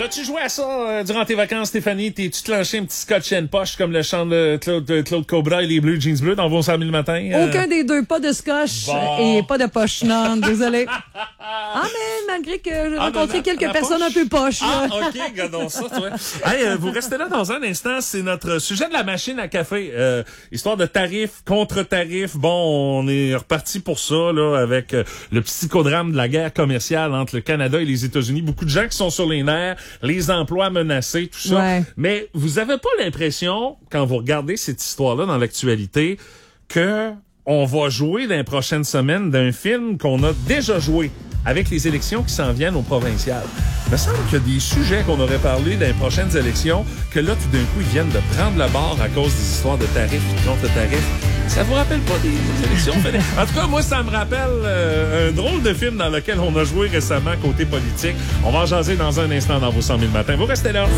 As-tu joué à ça durant tes vacances, Stéphanie? T'es-tu te lâché un petit scotch and poche comme le chant de Claude Cobra et les Blue Jeans Bleus dans Vos 100 000 le matin? Aucun des deux. Pas de scotch et pas de poche. Non, désolé. Ah, mais malgré que j'ai rencontré quelques personnes un peu poches. Ah, OK, gardons ça, toi. Hey, vous restez là dans un instant. C'est notre sujet de la machine à café. Histoire de tarifs, contre-tarifs. Bon, on est reparti pour ça, là, avec le psychodrame de la guerre commerciale entre le Canada et les États-Unis. Beaucoup de gens qui sont sur les nerfs, les emplois menacés, tout ça. Ouais. Mais vous avez pas l'impression, quand vous regardez cette histoire-là dans l'actualité, que on va jouer dans les prochaines semaines d'un film qu'on a déjà joué avec les élections qui s'en viennent aux provinciales. Il me semble qu'il y a des sujets qu'on aurait parlé dans les prochaines élections que là, tout d'un coup, ils viennent de prendre la barre à cause des histoires de tarifs et de contre-tarifs. Ça vous rappelle pas des élections? En tout cas, moi, ça me rappelle un drôle de film dans lequel on a joué récemment côté politique. On va en jaser dans un instant dans vos 100 000 matins. Vous restez là.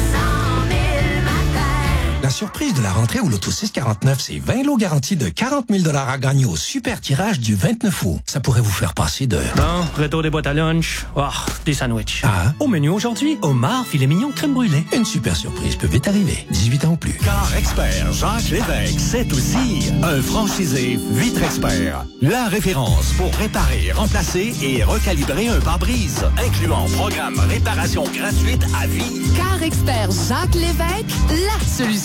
La surprise de la rentrée au Loto 649, c'est 20 lots garantis de 40 000 $ à gagner au super tirage du 29 août. Ça pourrait vous faire passer de... Bon, retour des boîtes à lunch. Oh, des sandwichs. Ah. Au menu aujourd'hui, homard, filet mignon, crème brûlée. Une super surprise peut vite arriver. 18 ans ou plus. Car Expert Jacques Lévesque, c'est aussi un franchisé Vitre Expert. La référence pour réparer, remplacer et recalibrer un pare-brise, incluant programme réparation gratuite à vie. Car Expert Jacques Lévesque, la solution.